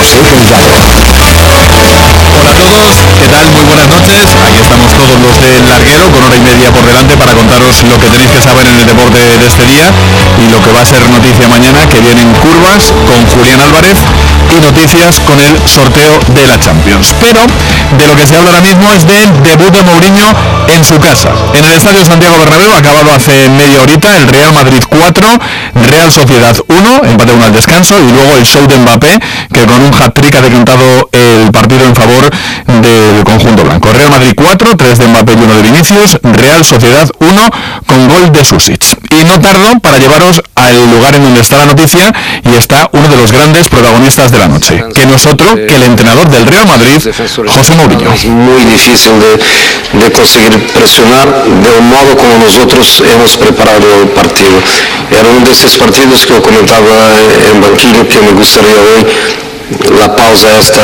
Hola a todos, ¿qué tal? Muy buenas noches. Aquí estamos todos los del Larguero con hora y media por delante para contaros lo que tenéis que saber en el deporte de este día y lo que va a ser noticia mañana, que vienen curvas con Julián Álvarez y noticias con el sorteo de la Champions. Pero de lo que se habla ahora mismo es del debut de Mourinho en su casa. En el Estadio Santiago Bernabéu, acabado hace media horita, el Real Madrid 4, Real Sociedad 1, empate 1 al descanso, y luego el show de Mbappé, que con un hat-trick ha decantado el partido en favor del conjunto blanco. Real Madrid 4, 3 de Mbappé y 1 de Vinicius, Real Sociedad 1 con gol de Susic. Y no tardo para llevaros al lugar en donde está la noticia y está uno de los grandes protagonistas de la noche, que no es otro que el entrenador del Real Madrid, José Mourinho. Es muy difícil de conseguir presionar del modo como nosotros hemos preparado el partido. Era uno de estos partidos que yo comentaba en banquillo, que me gustaría hoy la pausa esta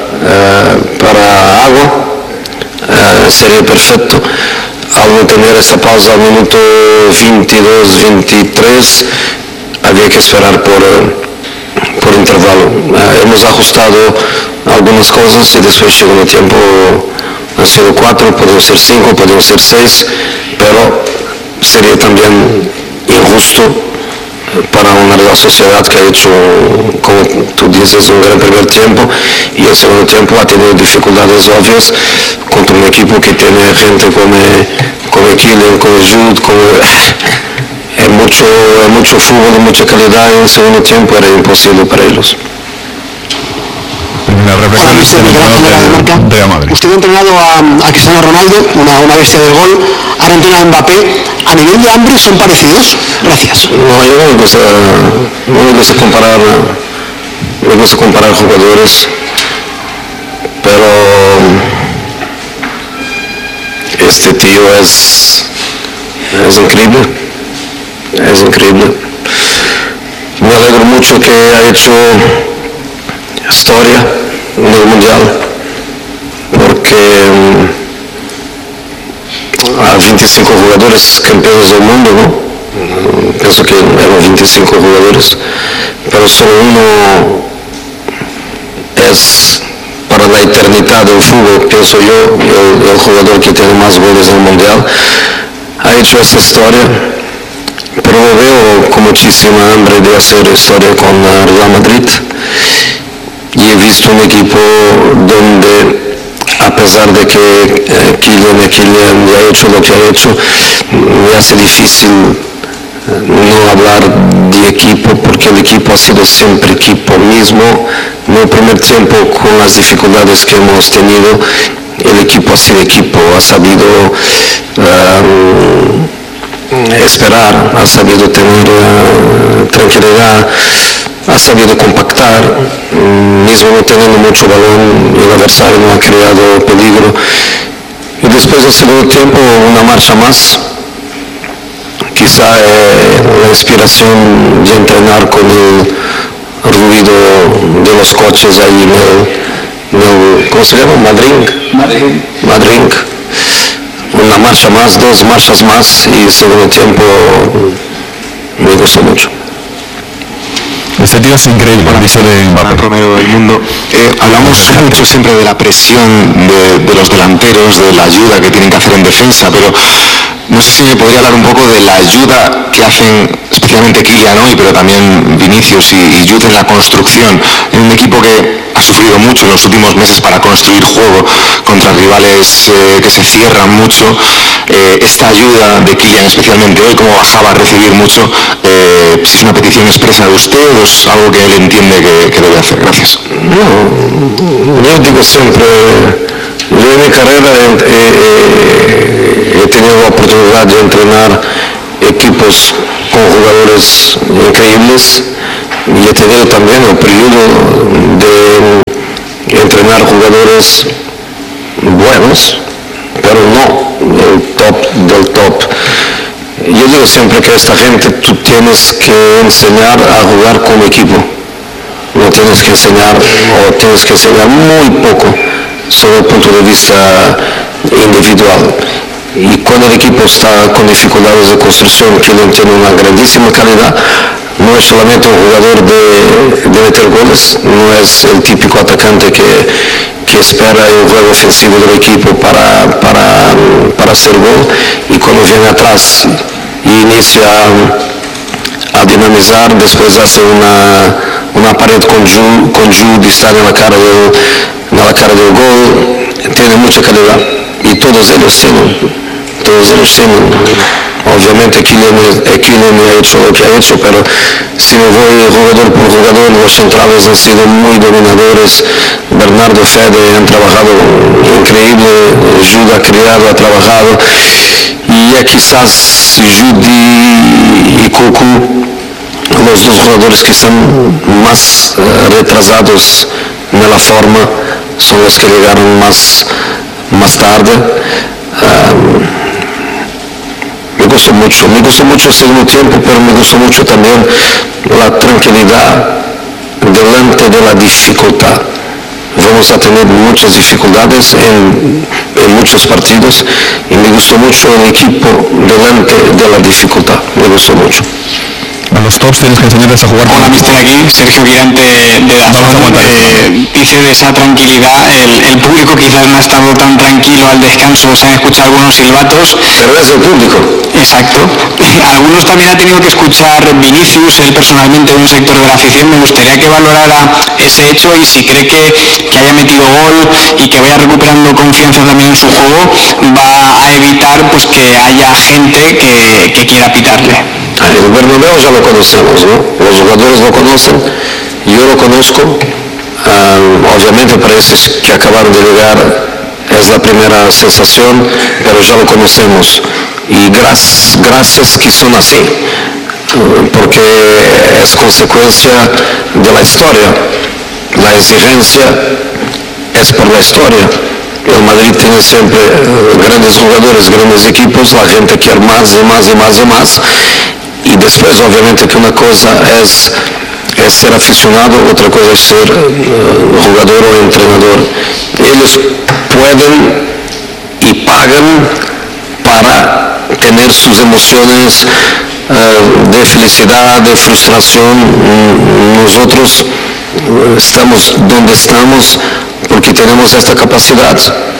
para agua, sería perfecto. Al no tener esta pausa al minuto 22, 23, había que esperar por intervalo. Hemos ajustado algunas cosas y después segundo tiempo han sido 4, pueden ser 5, pueden ser 6, pero sería también injusto para una Real Sociedad que ha hecho, como tú dices, un gran primer tiempo, y el segundo tiempo ha tenido dificultades obvias contra un equipo que tiene gente como Kylian, como Jude, mucho fútbol de mucha calidad, y en el segundo tiempo era imposible para ellos. Hola, Mister Miguel Ángel de Radio Marca. Usted ha entrenado a Cristiano Ronaldo, una bestia del gol, ahora entrena a Mbappé. ¿A nivel de hambre son parecidos? Gracias. No, yo no me gusta comparar jugadores, pero este tío es increíble, es increíble. Me alegro mucho que ha hecho historia en el mundial, porque a 25 jugadores campeones del mundo, ¿no? Pienso que eran 25 jugadores, pero solo uno es para la eternidad del fútbol, pienso yo, el jugador que tiene más goles en el mundial. Ha hecho esta historia, pero lo veo con muchísima hambre de hacer historia con Real Madrid. Y he visto un equipo donde, a pesar de que Kylian ya ha hecho lo que ha hecho, me hace difícil no hablar de equipo, porque el equipo ha sido siempre equipo mismo. En el primer tiempo, con las dificultades que hemos tenido, el equipo ha sido equipo, ha sabido esperar, ha sabido tener tranquilidad, ha sabido compactar, mismo no teniendo mucho balón, el adversario no ha creado peligro. Y después del segundo tiempo, una marcha más, quizá la inspiración de entrenar con el ruido de los coches ahí en el ¿cómo se llama? Madrid. Una marcha más, 2 marchas más, y el segundo tiempo me gustó mucho. Este tío es increíble, el dice de Mbappé. Romero del Mundo. Hablamos mucho siempre de la presión de los delanteros, de la ayuda que tienen que hacer en defensa, pero no sé si me podría hablar un poco de la ayuda que hacen especialmente Kylian hoy, pero también Vinicius y Jude en la construcción, en un equipo que ha sufrido mucho en los últimos meses para construir juego contra rivales que se cierran mucho. Esta ayuda de Kylian, especialmente hoy, como bajaba a recibir mucho, si es una petición expresa de usted o es algo que él entiende que debe hacer. Gracias. No, yo digo siempre, yo en mi carrera he tenido la oportunidad de entrenar equipos con jugadores increíbles, y he tenido también el periodo de entrenar jugadores buenos, pero no el top del top. Yo digo siempre que a esta gente tú tienes que enseñar a jugar como equipo, no tienes que enseñar, o tienes que enseñar muy poco sobre el punto de vista individual. Y cuando el equipo está con dificultades de construcción, Kylian tiene una grandísima calidad, no es solamente un jugador de meter goles, no es el típico atacante que espera el juego ofensivo del equipo para hacer gol, y cuando viene atrás y inicia a dinamizar, después hace una pared con Jude y está en la cara del gol. Tiene mucha calidad y todos ellos tienen. Obviamente Kylian ha hecho lo que ha hecho, pero si me voy jugador por jugador, los centrales han sido muy dominadores. Bernardo, Fede han trabajado increíble, Jude ha creado, ha trabajado, y ya quizás Jude y Cocu, los dos jugadores que están más retrasados en la forma, son los que llegaron más tarde. Me gustó mucho el segundo tiempo, pero me gustó mucho también la tranquilidad delante de la dificultad. Vamos a tener muchas dificultades en muchos partidos, y me gustó mucho el equipo delante de la dificultad, me gustó mucho. A los tops tienes que enseñarles a jugar. Hola, mister, aquí Sergio Guirante de Dazón. Dice de esa tranquilidad, el público quizás no ha estado tan tranquilo al descanso, se han escuchado algunos silbatos. Pero es el público. Exacto. Algunos también ha tenido que escuchar Vinicius, él personalmente de un sector de la afición. Me gustaría que valorara ese hecho, y si cree que haya metido gol y que vaya recuperando confianza también en su juego, va a evitar pues que haya gente que quiera pitarle. El Bernabéu ya lo conocemos, ¿no? Los jugadores lo conocen, yo lo conozco. Obviamente para estos que acabaron de llegar es la primera sensación, pero ya lo conocemos, y gracias que son así, porque es consecuencia de la historia. La exigencia es por la historia. El Madrid tiene siempre grandes jugadores, grandes equipos, la gente quiere más y más y más y más. Y después obviamente que una cosa es ser aficionado, otra cosa es ser jugador o entrenador. Ellos pueden y pagan para tener sus emociones de felicidad, de frustración. Nosotros estamos donde estamos porque tenemos esta capacidad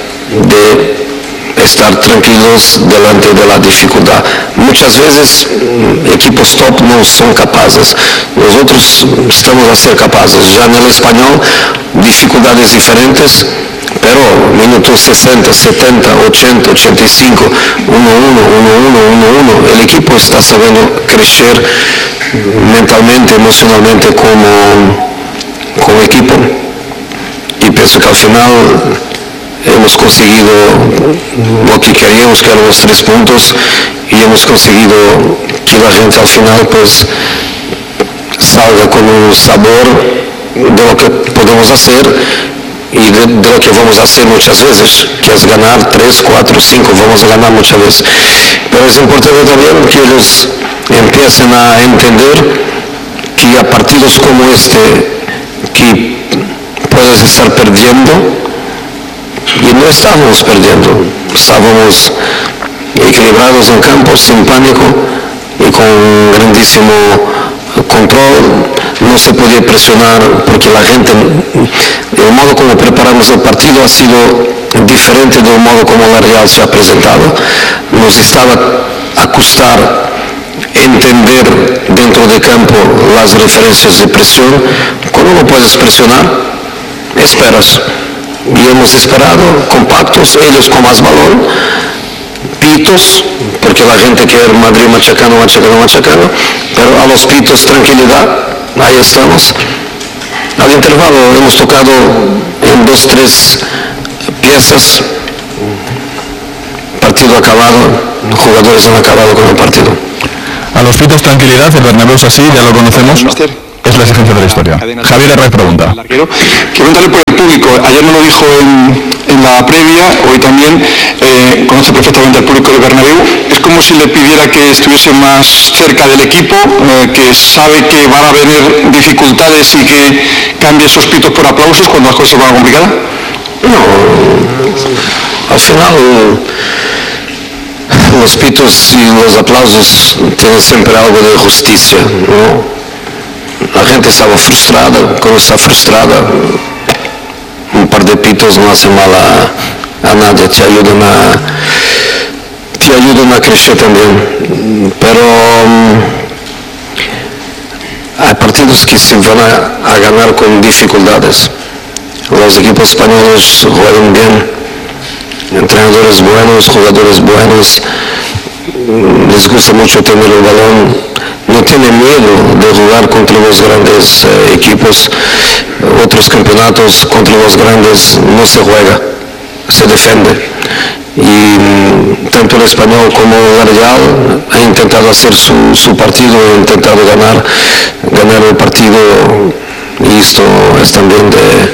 de estar tranquilos delante de la dificultad. Muchas veces equipos top no son capaces, nosotros estamos a ser capaces. Ya en el español, dificultades diferentes, pero minutos 60, 70, 80, 85, 1-1, 1-1, 1-1, el equipo está sabiendo crecer mentalmente, emocionalmente como equipo, y pienso que al final hemos conseguido lo que queríamos, que eran los 3 puntos, y hemos conseguido que la gente al final pues salga con un sabor de lo que podemos hacer y de lo que vamos a hacer muchas veces, que es ganar 3, 4, 5, vamos a ganar muchas veces. Pero es importante también que ellos empiecen a entender que a partidos como este, que puedes estar perdiendo, y no estábamos perdiendo, estábamos equilibrados en campo, sin pánico y con un grandísimo control. No se podía presionar porque la gente, el modo como preparamos el partido ha sido diferente del modo como la Real se ha presentado. Nos estaba a costar entender dentro de campo las referencias de presión. Cuando no puedes presionar, esperas. Y hemos esperado compactos, ellos con más balón, pitos, porque la gente quiere Madrid machacando, pero a los pitos tranquilidad, ahí estamos. Al intervalo hemos tocado en 2, 3 piezas, partido acabado, jugadores han acabado con el partido. A los pitos tranquilidad, el Bernabéu es así, ya lo conocemos. Es la exigencia de la historia. Javier Herrera pregunta. Quiero preguntarle por el público. Ayer me lo dijo en la previa, hoy también. Conoce perfectamente al público del Bernabéu. Es como si le pidiera que estuviese más cerca del equipo, que sabe que van a venir dificultades y que cambie esos pitos por aplausos cuando las cosas van complicadas. No, al final los pitos y los aplausos tienen siempre algo de justicia, ¿no? la gente estaba frustrada. Cuando está frustrada, un par de pitos no hace mal a nadie, te ayudan a crecer también. Pero hay partidos que se van a ganar con dificultades. Los equipos españoles juegan bien, entrenadores buenos, jugadores buenos, les gusta mucho tener el balón, no tienen miedo de jugar contra los grandes equipos. Otros campeonatos contra los grandes no se juega, se defiende. Y tanto el Español como el Real ha intentado hacer su partido, ha intentado ganar el partido, y esto es también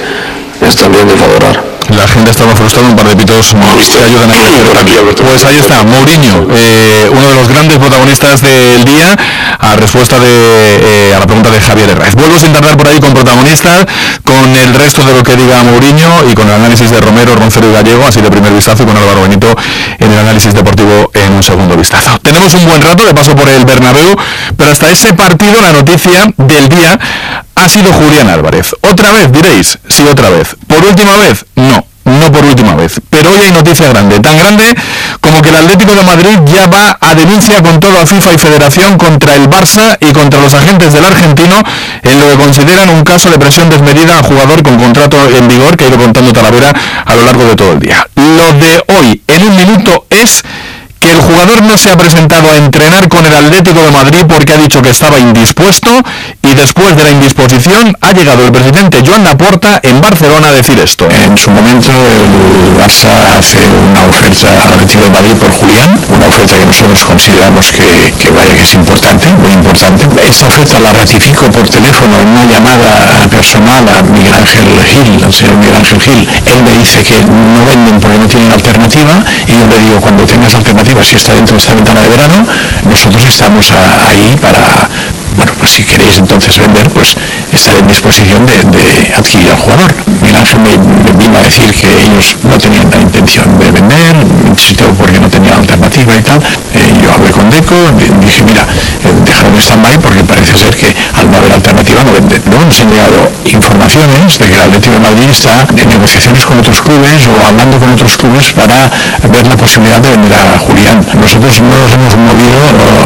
de valorar. La gente estaba frustrada, un par de pitos que ayudan a crecer. Pues ahí está, Mourinho, uno de los grandes protagonistas del día, a respuesta a la pregunta de Javier Herraiz. Vuelvo sin tardar por ahí con protagonistas, con el resto de lo que diga Mourinho y con el análisis de Romero, Roncero y Gallego, así de primer vistazo, y con Álvaro Benito en el análisis deportivo en un segundo vistazo. Tenemos un buen rato de paso por el Bernabéu, pero hasta ese partido la noticia del día ha sido Julián Álvarez. ¿Otra vez? Diréis. Sí, otra vez. ¿Por última vez? No por última vez. Pero hoy hay noticia grande. Tan grande como que el Atlético de Madrid ya va a denuncia con todo a FIFA y Federación contra el Barça y contra los agentes del argentino en lo que consideran un caso de presión desmedida al jugador con contrato en vigor, que ha ido contando Talavera a lo largo de todo el día. Lo de hoy, en un minuto, es que el jugador no se ha presentado a entrenar con el Atlético de Madrid porque ha dicho que estaba indispuesto, y después de la indisposición ha llegado el presidente Joan Laporta en Barcelona a decir esto. En su momento el Barça hace una oferta al Atlético de Madrid por Julián, una oferta que nosotros consideramos que es importante, muy importante. Esa oferta la ratifico por teléfono en una llamada personal a Miguel Ángel Gil, al señor Miguel Ángel Gil. Él me dice que no venden porque no tienen alternativa, y yo le digo, cuando tengas alternativa, si está dentro de esta ventana de verano, nosotros estamos ahí para, bueno, pues si queréis entonces vender, pues estaré en disposición de adquirir al jugador. Miguel Ángel me vino a decir que ellos no tenían la intención de vender, insistió porque no tenían alternativa y tal. Yo hablé con Deco, dije, mira, déjalo en stand-by porque parece ser que al no haber alternativa no venden. Luego nos han llegado informaciones de que el Atlético de Madrid está en negociaciones con otros clubes o hablando con otros clubes para ver la posibilidad de vender a Julián. Nosotros no nos hemos movido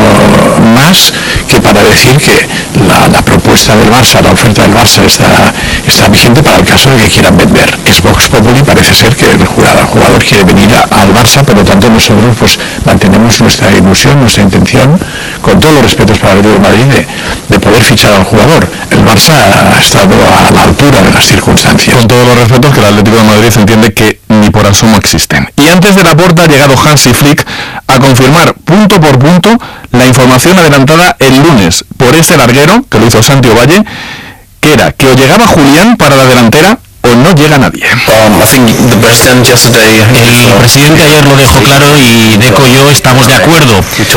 más que para decir que la propuesta del Barça, la oferta del Barça está vigente para el caso de que quieran vender. Es Vox Populi, parece ser que el jugador quiere venir al Barça, por lo tanto nosotros pues mantenemos nuestra ilusión, nuestra intención, con todos los respetos para el Atlético de Madrid, de poder fichar al jugador. El Barça ha estado a la altura de las circunstancias. Con todos los respetos que el Atlético de Madrid entiende que ni por asomo existen. Y antes de Laporta ha llegado Hansi Flick a confirmar punto por punto la información adelantada el lunes por ese larguero, que lo hizo Santi Ovalle, que era que o llegaba Julián para la delantera o no llega nadie. El presidente ayer lo dejó claro y Deco y yo estamos de acuerdo.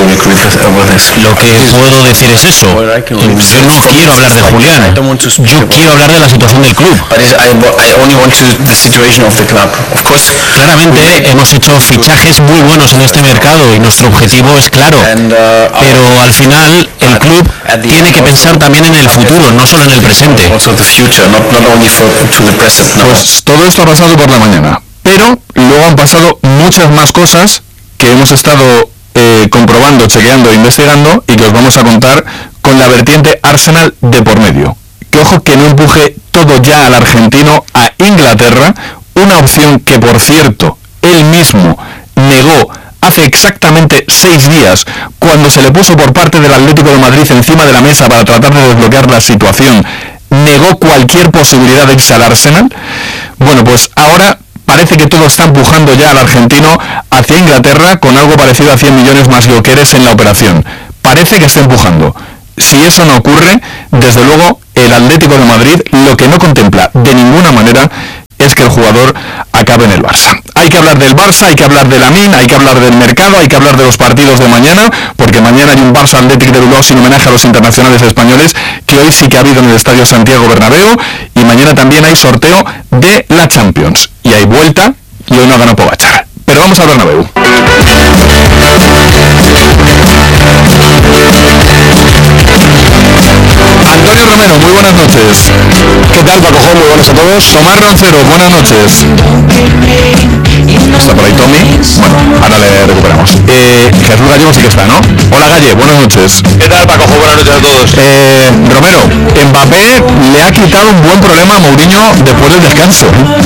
Lo que puedo decir es eso. Yo no quiero hablar de Julián, yo quiero hablar de la situación del club. Claramente hemos hecho fichajes muy buenos en este mercado y nuestro objetivo es claro, pero al final el club tiene que pensar también en el futuro, no solo en el presente. Pues todo esto ha pasado por la mañana, pero luego han pasado muchas más cosas que hemos estado comprobando, chequeando e investigando, y que os vamos a contar con la vertiente Arsenal de por medio. Que ojo que no empuje todo ya al argentino a Inglaterra, una opción que, por cierto, él mismo negó hace exactamente 6 días, cuando se le puso por parte del Atlético de Madrid encima de la mesa para tratar de desbloquear la situación. Negó cualquier posibilidad de irse al Arsenal. Bueno, pues ahora parece que todo está empujando ya al argentino hacia Inglaterra, con algo parecido a 100 millones más Gyökeres en la operación. Parece que está empujando. Si eso no ocurre, desde luego el Atlético de Madrid lo que no contempla de ninguna manera es que el jugador acabe en el Barça. Hay que hablar del Barça, hay que hablar de Lamine, hay que hablar del mercado, hay que hablar de los partidos de mañana, porque mañana hay un Barça Athletic de Bilbao sin homenaje a los internacionales españoles, que hoy sí que ha habido en el Estadio Santiago Bernabéu, y mañana también hay sorteo de la Champions, y hay vuelta, y hoy no ganó Pogačar. Pero vamos al Bernabéu. Antonio Romero, muy buenas noches. ¿Qué tal, Paco? Muy buenas a todos. Tomás Roncero, buenas noches. ¿Está por ahí Tommy? Bueno, ahora le recuperamos. Jesús Gallego sí que está, ¿no? Hola Galle, buenas noches. ¿Qué tal, Paco? Buenas noches a todos. Romero, Mbappé le ha quitado un buen problema a Mourinho después del descanso.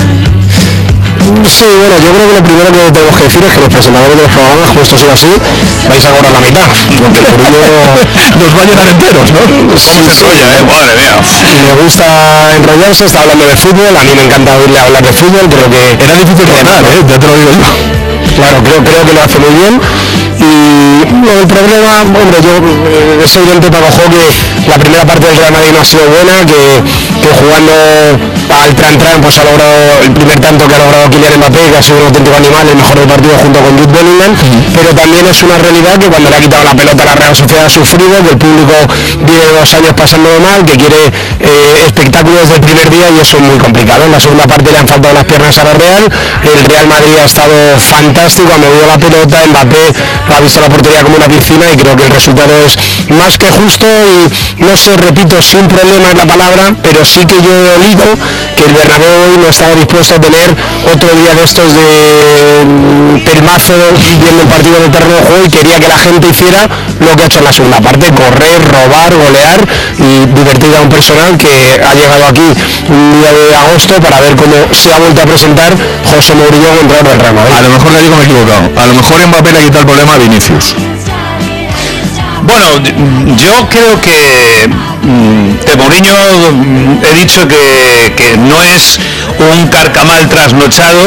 Sí, bueno, yo creo que lo primero que tenemos que decir es que los presentadores de los programas, justo si así, vais a cobrar la mitad. Porque el Mourinho nos va a llenar enteros, ¿no? ¿Cómo se enrolla, madre mía? Me gusta enrollarse, está hablando de fútbol, a mí me encanta oírle hablar de fútbol, creo que era difícil rotar, ya te lo digo yo. Claro, creo que lo hace muy bien. Y el problema, hombre, es evidente para ojo que la primera parte del Real Madrid no ha sido buena, que jugando al tran pues ha logrado el primer tanto que ha logrado Kylian Mbappé, que ha sido un auténtico animal, el mejor del partido junto con Jude Bellingham, pero también es una realidad que cuando le ha quitado la pelota a la Real Sociedad ha sufrido, que el público vive 2 años pasándolo mal, que quiere espectáculo desde el primer día y eso es muy complicado. En la segunda parte le han faltado las piernas a la Real, el Real Madrid ha estado fantástico, ha movido la pelota, Mbappé ha visto la portería como una piscina y creo que el resultado es más que justo y no sé, repito, sin problema es la palabra, pero sí que yo he oído que el Bernabéu hoy no estaba dispuesto a tener otro día de estos de pelmazo viendo el partido en el terreno de juego y quería que la gente hiciera lo que ha hecho en la segunda parte, correr, robar, golear y divertir a un personal que ha llegado aquí un día de agosto para ver cómo se ha vuelto a presentar José Mourinho contra el Real Madrid. A lo mejor me he equivocado, a lo mejor Mbappé le ha quitado el problema a Vinicius. Bueno, yo creo que de Mourinho he dicho que no es un carcamal trasnochado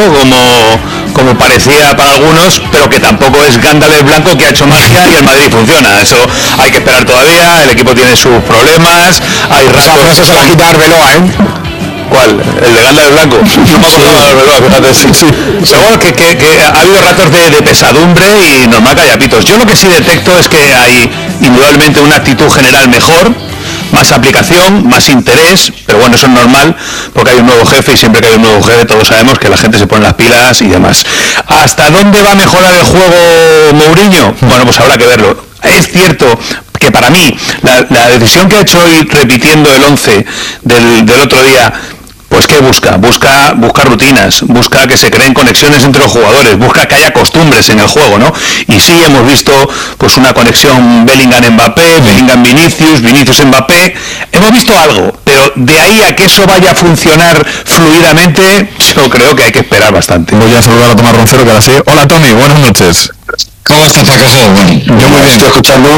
como parecía para algunos, pero que tampoco es Gándales Blanco que ha hecho magia y el Madrid funciona. Eso hay que esperar todavía, el equipo tiene sus problemas, hay ratos... Esa se va a quitar Arbeloa, ¿eh? ¿Cuál? ¿El de Gándales Blanco? No me acordaba de Arbeloa, fíjate, sí. Seguro que ha habido ratos de pesadumbre y normal que haya pitos. Yo lo que sí detecto es que hay indudablemente una actitud general mejor, más aplicación, más interés, pero bueno, eso es normal porque hay un nuevo jefe y siempre que hay un nuevo jefe todos sabemos que la gente se pone las pilas y demás. ¿Hasta dónde va a mejorar el juego Mourinho? Bueno, pues habrá que verlo. Es cierto que para mí la decisión que ha hecho hoy repitiendo el 11 del otro día, pues ¿qué busca? Busca rutinas, busca que se creen conexiones entre los jugadores, busca que haya costumbres en el juego, ¿no? Y sí hemos visto pues una conexión Bellingham-Mbappé, Bellingham-Vinicius, Vinicius-Mbappé, hemos visto algo, pero de ahí a que eso vaya a funcionar fluidamente, yo creo que hay que esperar bastante. Voy a saludar a Tomás Roncero, que ahora sí. Hola Tommy, buenas noches. ¿Cómo estás, Paco? Bueno, yo muy bien, estoy escuchando.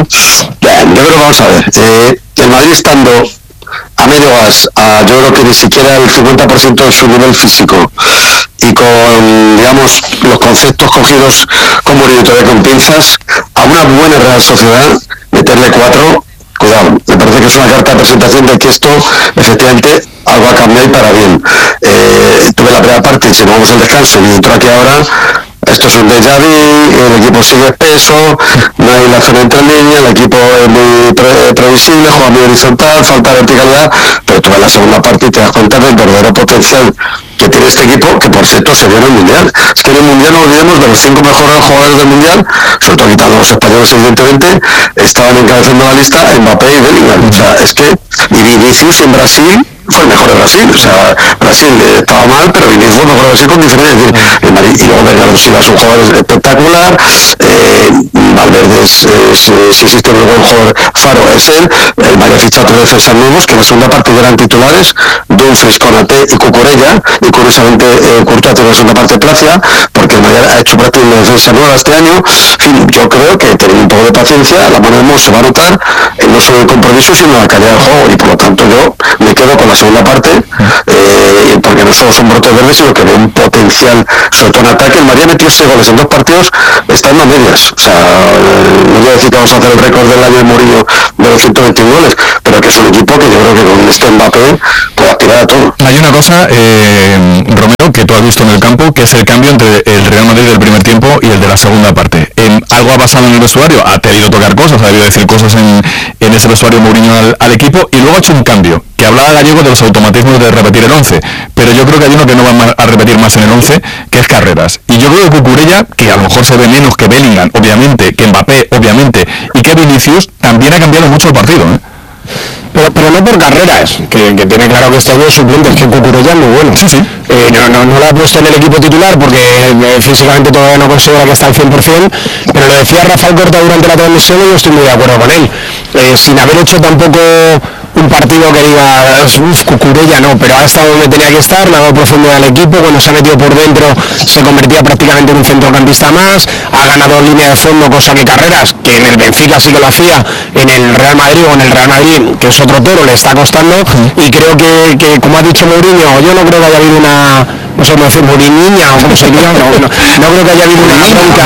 Yo creo que vamos a ver, el Madrid estando a medio gas, yo creo que ni siquiera el 50% de su nivel físico y con, digamos, los conceptos cogidos con Mourinho todavía con pinzas, a una buena Real Sociedad, meterle 4, cuidado, me parece que es una carta de presentación de que esto, efectivamente, algo ha cambiado y para bien. Tuve la primera parte, llegamos al descanso y entró aquí ahora. Esto es un déjà vu, el equipo sigue espeso, no hay la zona entre líneas, el equipo es muy previsible, juega muy horizontal, falta verticalidad, pero tú ves la segunda parte y te das cuenta del verdadero potencial que tiene este equipo, que por cierto se vio en el Mundial. Es que en el Mundial no olvidemos de los 5 mejores jugadores del Mundial, sobre todo quitando los españoles evidentemente, estaban encabezando la lista Mbappé y Bellingham. O sea, es que, y Vinicius en Brasil fue el mejor de Brasil, o sea, Brasil estaba mal, pero Vinicius fue el mejor de Brasil con diferencia, es decir, y luego Bernardo Silva es un jugador espectacular, Valverde si existe un buen jugador faro es él, el Madrid ha fichado 3 defensas nuevos que en la segunda parte eran titulares, Dumfries, Konaté y Cucurella, y curiosamente Courtois tiene la segunda parte Placia, porque el Madrid ha hecho prácticamente una defensa nueva este año. En fin, yo creo que teniendo un poco de paciencia, la mano de Mo se va a notar no solo el compromiso sino la calidad del juego, y por lo tanto yo me quedo con la segunda parte, porque no solo son brotes verdes, sino que ve un potencial, sobre todo en ataque. El Madrid metió 6 goles en 2 partidos estando a medias, o sea, no voy a decir que vamos a hacer el récord del año de Mourinho de los 121 goles, pero que es un equipo que yo creo que con este Mbappé puede aspirar a todo. Hay una cosa, Romero, que tú has visto en el campo, que es el cambio entre el Real Madrid del primer tiempo y el de la segunda parte. Algo ha pasado en el vestuario, ha debido tocar cosas, ha debido decir cosas en ese vestuario Mourinho al equipo, y luego ha hecho un cambio, que hablaba Gallego de los automatismos de repetir el 11, pero yo creo que hay uno que no va a repetir más en el 11, que es Carreras. Y yo creo que Cucurella, que a lo mejor se ve menos que Bellingham, obviamente, que Mbappé, obviamente, y que Vinicius, también ha cambiado mucho el partido, ¿eh? pero no por carreras, que tiene claro que este año es suplente, es que Cucurella es muy bueno. Sí. No lo ha puesto en el equipo titular porque físicamente todavía no considera que está al 100%, pero lo decía Rafael Corta durante la transmisión y yo estoy muy de acuerdo con él. Sin haber hecho tampoco un partido que diga, Cucurella no, pero ha estado donde tenía que estar, le ha dado profundidad al equipo, cuando se ha metido por dentro se convertía prácticamente en un centrocampista más, ha ganado línea de fondo, cosa que Carreras, que en el Benfica sí que lo hacía, en el Real Madrid o en el Real Madrid, que es otro toro, le está costando, y creo que como ha dicho Mourinho, yo no creo que haya habido una, no sé cómo decir, Mouriniña o como se diga, no creo que haya habido una bronca,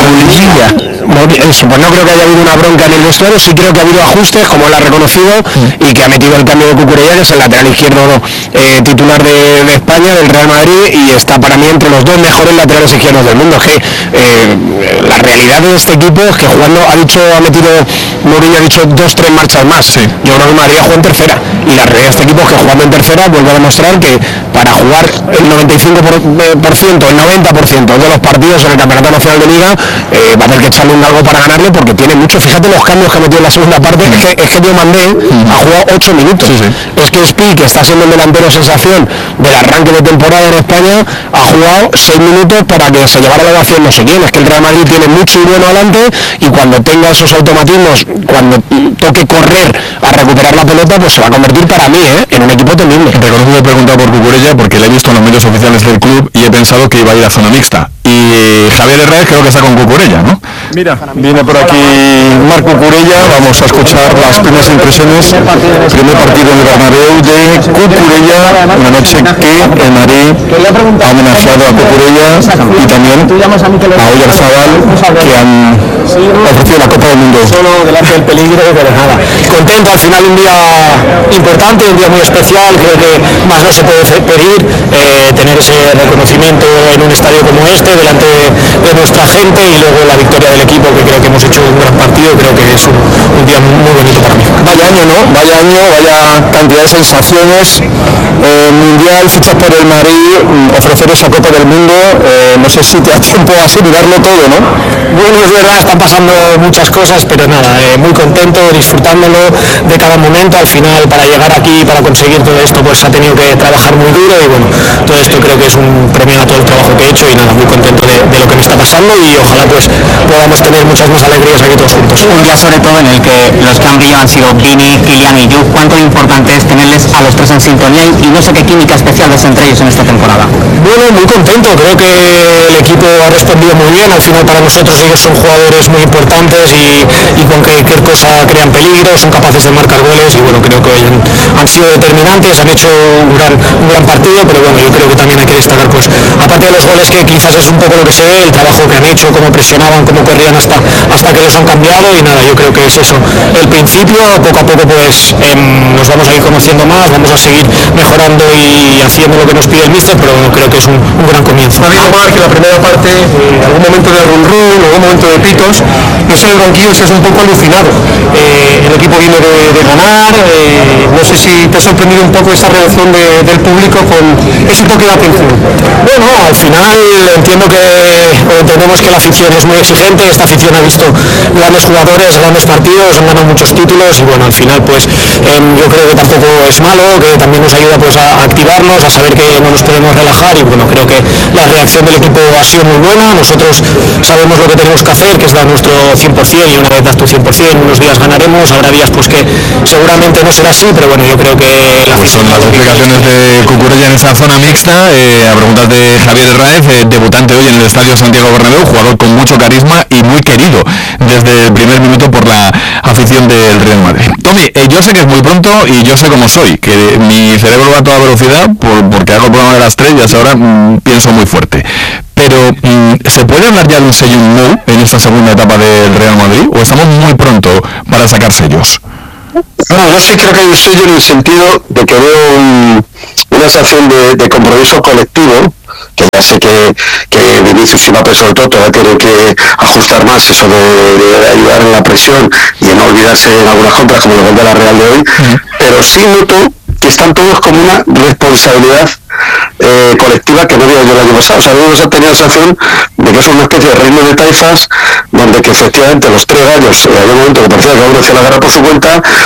eso, pues no creo que haya habido una bronca en el vestuario, sí creo que ha habido ajustes, como él ha reconocido, y que ha metido el cambio de Cucurella, que es el lateral izquierdo titular de España, del Real Madrid, y está para mí entre los dos mejores laterales izquierdos del mundo. Que la realidad de este equipo es que jugando, Mourinho ha dicho 2-3 marchas más. Sí. Yo creo que Madrid juega en tercera, y la realidad de este equipo es que jugando en tercera vuelve a demostrar que para jugar el 95%, el 90% de los partidos en el Campeonato Nacional de Liga, va a tener que echarle un algo para ganarle, porque tiene mucho. Fíjate los cambios que ha metido en la segunda parte, es que Diomandé ha jugado 8 minutos. Sí. Es que Spi, que está siendo el delantero sensación del arranque de temporada en España, ha jugado 6 minutos para que se llevara la ovación no sé quién. Es que el Real Madrid tiene mucho y bueno adelante, y cuando tenga esos automatismos, cuando toque correr a recuperar la pelota, pues se va a convertir para mí en un equipo temible. Reconozco que he preguntado por Cucurella porque le he visto en los medios oficiales del club y he pensado que iba a ir a zona mixta. Y Javier Herrera creo que está con Cucurella, ¿no? Mira, viene por aquí Marc Cucurella, vamos a escuchar las primeras impresiones. Primer partido en el Bernabéu de Cucurella, una noche que el Madrid ha homenajeado a Cucurella y también a Oyarzabal, que han ofrecido la Copa del Mundo. Solo delante del peligro, pero nada. Contento, al final un día importante, un día muy especial, creo que más no se puede pedir, tener ese reconocimiento en un estadio como este, delante de nuestra gente, y luego la victoria del equipo, que creo que hemos hecho un gran partido. Creo que es un día muy bonito para mí. Vaya año, ¿no? Vaya año, vaya cantidad de sensaciones. Mundial, fichas por el Madrid, ofrecer esa Copa del Mundo, no sé si te da tiempo a asimilarlo todo, ¿no? Bueno, es verdad, están pasando muchas cosas, pero nada, muy contento, disfrutándolo de cada momento. Al final, para llegar aquí, para conseguir todo esto, pues ha tenido que trabajar muy duro, y bueno, todo esto creo que es un premio a todo el trabajo que he hecho, y nada, muy contento de lo que me está pasando, y ojalá pues podamos tener muchas más alegrías aquí todos juntos. Un día sobre todo en el que los que han brillado han sido Vini, Kylian y Jude. ¿Cuánto importante es tenerles a los tres en sintonía, y no sé qué química especial ves entre ellos en esta temporada? Bueno, muy contento, creo que el equipo ha respondido muy bien. Al final, para nosotros ellos son jugadores muy importantes, y con cualquier cosa crean peligro, son capaces de marcar goles, y bueno, creo que han sido determinantes, han hecho un gran partido. Pero bueno, yo creo que también hay que destacar, pues aparte de los goles, que quizás es un poco lo que se ve, el trabajo que han hecho, cómo presionaban, cómo corrían hasta que los han cambiado. Y nada, yo creo que es eso el principio. Poco a poco pues nos vamos a ir conociendo más, vamos a seguir mejorando y haciendo lo que nos pide el míster, pero creo que es un gran comienzo. Ha habido más que la primera parte, algún momento de run, algún momento de pitos. No sé, el banquillo es un poco alucinado. El equipo viene de ganar, no sé si te ha sorprendido un poco esa reacción del público con ese toque de atención. Bueno, al final entendemos que la afición es muy exigente. Esta afición ha visto grandes jugadores, grandes partidos, han ganado muchos títulos, y bueno, al final pues yo creo que tampoco es malo, que también nos ayuda pues a activarnos, a saber que no nos podemos relajar. Y bueno, creo que la reacción del equipo ha sido muy buena. Nosotros sabemos lo que tenemos que hacer, que es dar nuestro 100%, y una vez das tu 100%, unos días ganaremos, habrá días pues que seguramente no será así, pero bueno, yo creo que pues son las explicaciones de Cucurella en esa zona mixta. A preguntas de Javier Herráez, debutante hoy en el Estadio Santiago Bernabéu, jugador con mucho carisma y muy querido desde el primer minuto por la afición del Real Madrid. Tommy, yo sé que es muy pronto y yo sé cómo soy, que mi cerebro va a toda velocidad porque hago el programa de las 3 y hasta ahora pienso muy fuerte. Pero, ¿se puede hablar ya de un sello no en esta segunda etapa del Real Madrid, o estamos muy pronto para sacar sellos? No, yo sí creo que hay un sello en el sentido de que veo una sensación de compromiso colectivo, que ya sé que Vinicius y Mbappé sobre todo todavía tienen que ajustar más eso de ayudar en la presión y de no olvidarse en algunas contras como el gol de la Real de hoy, pero sí noto que están todos como una responsabilidad colectiva que no había yo el año pasado. O sea, yo tenía la sensación de que es una especie de reino de taifas, donde que efectivamente los tres gallos, había un momento que parecía que uno hacía la guerra por su cuenta, y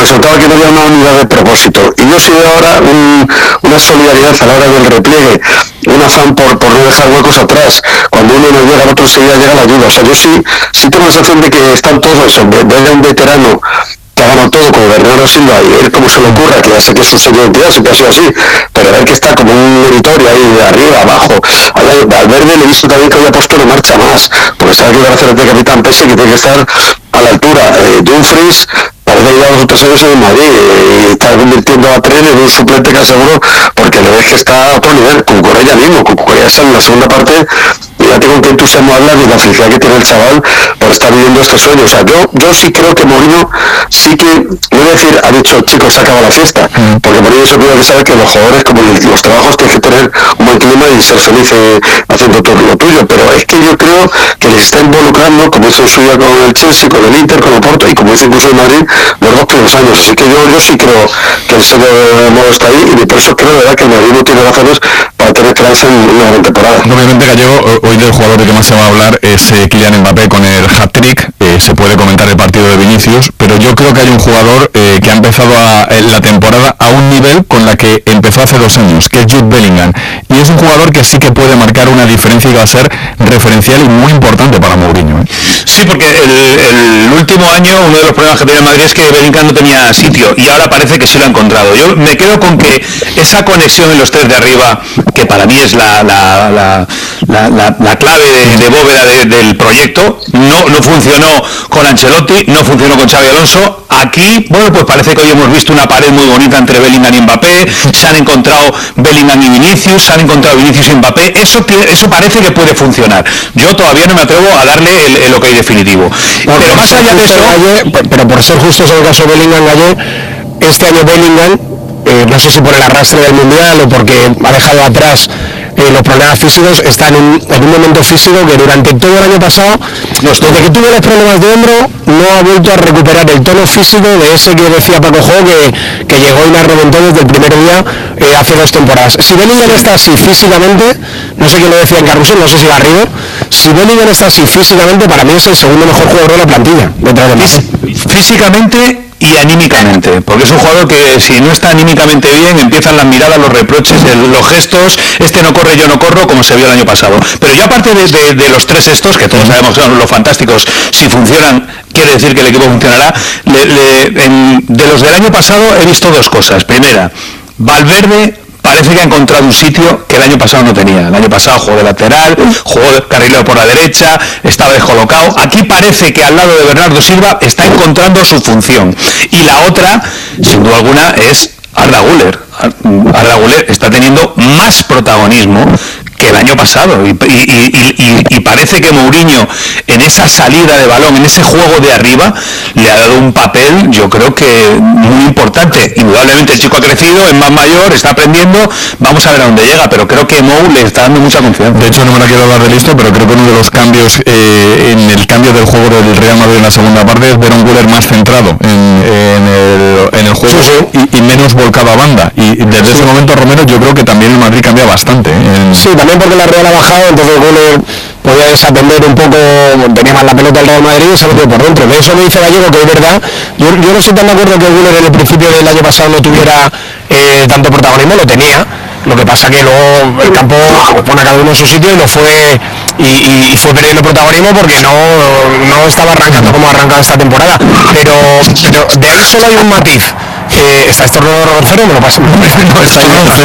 se notaba que no había una unidad de propósito. Y yo sí veo ahora una solidaridad a la hora del repliegue, un afán por no dejar huecos atrás. Cuando uno no llega, el otro enseguida llega la ayuda. O sea, yo sí tengo la sensación de que están todos, desde un veterano que ha ganado todo como Bernardo Silva, y ver cómo se le ocurra, que ya sé que es su sello de identidad, siempre ha sido así, pero ver que está como un meritorio ahí de arriba, abajo. Valverde le he visto también que había puesto una marcha más, porque sabe que va a hacer de capitán pese que tiene que estar a la altura. Dumfries parece que lleva 2 o 3 años en el Madrid y está convirtiendo a Tren en un suplente que aseguro, porque le ves que está a otro nivel. Cucurella mismo, Cucurella está en la segunda parte, y ya tengo que entusiasmo hablar de la felicidad que tiene el chaval por estar viviendo este sueño. O sea, yo sí creo que Mourinho sí que, no voy a decir, ha dicho, chicos, se acaba la fiesta, porque Mourinho se olvida que sabe que los jugadores, como los trabajos, tienen que tener un buen clima y ser feliz haciendo todo lo tuyo, pero es que yo creo que les está involucrando, como hizo en su día con el Chelsea, con el Inter, con el Porto, y como hizo incluso en Madrid, los 2 primeros años. Así que yo sí creo que el sello de modo está ahí, y por eso creo de verdad que el Madrid no tiene razones para tener esperanza en una gran temporada. Obviamente, Gallego, hoy del jugador de que más se va a hablar es Kylian Mbappé con el hat-trick. Se puede comentar el partido de Vinicius, pero yo creo que hay un jugador que ha empezado la temporada a un nivel con la que empezó hace 2 años, que es Jude Bellingham, y es un jugador que sí que puede marcar una diferencia y va a ser referencial y muy importante para Mourinho. Sí, porque el último año uno de los problemas que tenía el Madrid es que Bellingham no tenía sitio, y ahora parece que sí lo ha encontrado. Yo me quedo con que esa conexión en los 3 de arriba, que para mí es la clave de bóveda del proyecto, no funcionó con Ancelotti, no funcionó con Xabi Alonso. Aquí, bueno, pues parece que hoy hemos visto una pared muy bonita entre Bellingham y Mbappé, se han encontrado Bellingham y Vinicius, se han encontrado Vinicius y Mbappé, eso parece que puede funcionar. Yo todavía no me atrevo a darle el ok definitivo. Pero más allá de eso... Pero por ser justos en el caso de Bellingham, Gallé, este año Bellingham, no sé si por el arrastre del Mundial o porque ha dejado atrás los problemas físicos, está en un momento físico que durante todo el año pasado, desde que tuvo los problemas de hombro, no ha vuelto a recuperar el tono físico de ese que decía Paco Jo, que llegó y la reventó desde el primer día hace 2 temporadas. Si Bellingham está así físicamente, no sé quién lo decía en Carrusel, no sé si Garrido, si Bellingham está así físicamente, para mí es el segundo mejor jugador de la plantilla, detrás de Messi. Físicamente y anímicamente, porque es un jugador que si no está anímicamente bien, empiezan las miradas, los reproches, los gestos, este no corre, yo no corro, como se vio el año pasado. Pero yo, aparte de los 3 estos, que todos sabemos que son los fantásticos, si funcionan, quiere decir que el equipo funcionará, de los del año pasado he visto 2 cosas. Primera, Valverde parece que ha encontrado un sitio que el año pasado no tenía. El año pasado jugó de lateral, jugó de carrilero por la derecha, estaba descolocado. Aquí parece que al lado de Bernardo Silva está encontrando su función. Y la otra, sin duda alguna, es Arda Güler. Arda Güler está teniendo más protagonismo que el año pasado y parece que Mourinho en esa salida de balón, en ese juego de arriba, le ha dado un papel, yo creo que muy importante. Indudablemente el chico ha crecido, es más mayor, está aprendiendo, vamos a ver a dónde llega, pero creo que Mou le está dando mucha confianza. De hecho, no me la quiero dar de listo, pero creo que uno de los cambios en el cambio del juego del Real Madrid en la segunda parte es ver a un Güler más centrado en el juego, y menos volcado a banda, y desde ese momento, Romero, yo creo que también el Madrid cambia bastante. Sí, también porque la Real ha bajado, entonces Güler podía desatender un poco, tenía más la pelota el Real Madrid y se metió por dentro. De eso me dice Gallego, que es verdad. Yo no estoy tan de acuerdo que Güler en el principio del año pasado no tuviera tanto protagonismo, lo tenía. Lo que pasa que luego el campo pone a cada uno en su sitio y lo fue y fue perdiendo protagonismo porque no estaba arrancando como ha arrancado esta temporada. Pero de ahí solo hay un matiz. ¿Está estornudado Robert Ferro? Me lo pasa. No, está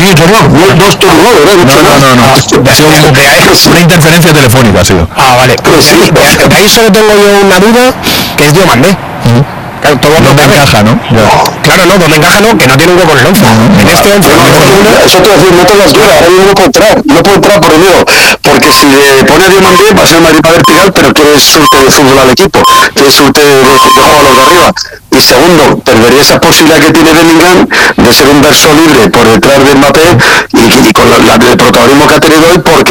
una interferencia telefónica ha sido. Ah, vale. De ahí solo tengo yo una duda, que es Diomandé. Claro, todo no me encaja, ¿no? Claro, no, donde encaja no, que no tiene un hueco en el 11. En este 11 eso te voy a decir, no te lo altura, ahora mismo no puede entrar por medio, porque si le pone a Diomandé va a ser Madrid para vertical, pero quiere suerte de fútbol al equipo, quiere suerte de juego a los de arriba. Y segundo, perdería esa posibilidad que tiene Bellingham de ser un verso libre por detrás de Mbappé y con el protagonismo que ha tenido hoy, porque